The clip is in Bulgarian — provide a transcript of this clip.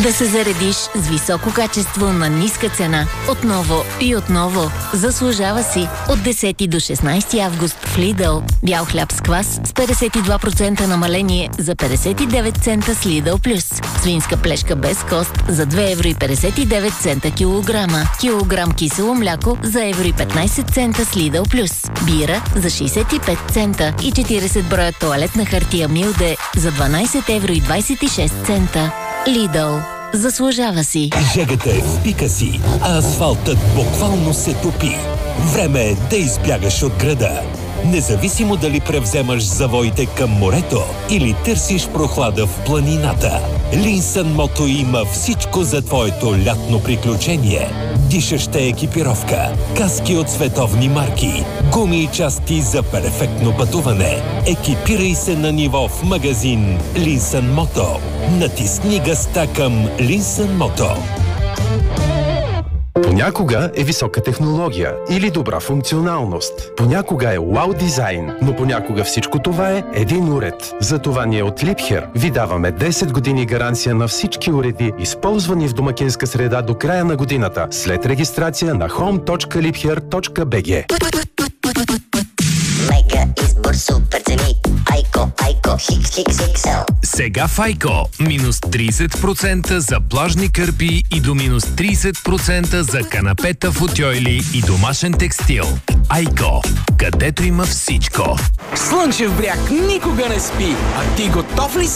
Да се заредиш с високо качество на ниска цена. Отново и отново. Заслужава си. От 10 до 16 август в Lidl. Бял хляб с квас с 52% намаление за 59 цента с Lidl Plus. Свинска плешка без кост за 2,59 евро килограма. Килограм кисело мляко за 1,15 цента с Lidl Plus. Бира за 65 цента и 40 броя тоалетна хартия Милде за 12,26 евро. Lidl. Заслужава си. Жегата е в пика си, а асфалтът буквално се топи. Време е да избягаш от града. Независимо дали превземаш завоите към морето или търсиш прохлада в планината, Линсън Мото има всичко за твоето лятно приключение. Дишаща екипировка, каски от световни марки, гуми и части за перфектно пътуване. Екипирай се на ниво в магазин Линсън Мото. Натисни газта към Линсън Мото. Понякога е висока технология или добра функционалност. Понякога е вау дизайн, но понякога всичко това е един уред. Затова ние от Liebherr ви даваме 10 години гаранция на всички уреди, използвани в домакинска среда до края на годината, след регистрация на home.liebherr.bg. Мега избор, супер цени. Айко, XXL. Сега в Айко минус 30% за плажни кърпи и до минус 30% за канапета, футьойли и домашен текстил. Айко, където има всичко. Слънчев бряг никога не спи. А ти готов ли